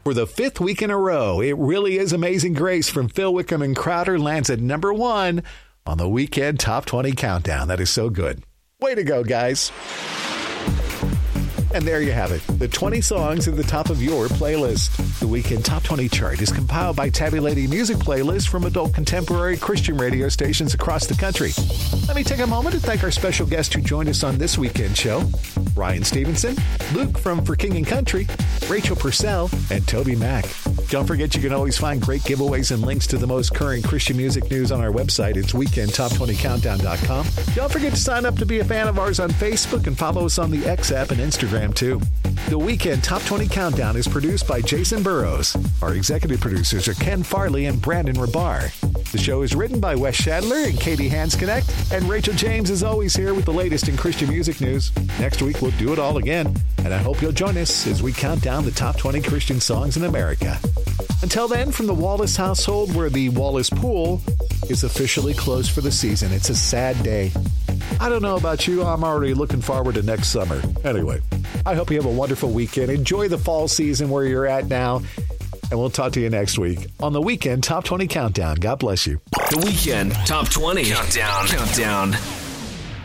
For the fifth week in a row, It Really Is Amazing Grace from Phil Wickham and Crowder lands at number 1 on the Weekend Top 20 Countdown. That is so good. Way to go, guys. And there you have it, the 20 songs at the top of your playlist. The Weekend Top 20 chart is compiled by tabulating music playlists from adult contemporary Christian radio stations across the country. Let me take a moment to thank our special guests who joined us on this weekend show. Ryan Stevenson, Luke from For King and Country, Rachel Purcell, and Toby Mack. Don't forget you can always find great giveaways and links to the most current Christian music news on our website. It's weekendtop20countdown.com. Don't forget to sign up to be a fan of ours on Facebook and follow us on the X app and Instagram too. The Weekend Top 20 Countdown is produced by Jason Burrows. Our executive producers are Ken Farley and Brandon Rabar. The show is written by Wes Shadler and Katie Hansknecht, and Rachel James is always here with the latest in Christian music news. Next week, we'll do it all again, and I hope you'll join us as we count down the top 20 Christian songs in America. Until then, from the Wallace household, where the Wallace Pool is officially closed for the season. It's a sad day. I don't know about you, I'm already looking forward to next summer. Anyway, I hope you have a wonderful weekend. Enjoy the fall season where you're at now. And we'll talk to you next week on the Weekend Top 20 Countdown. God bless you. The Weekend Top 20 Countdown.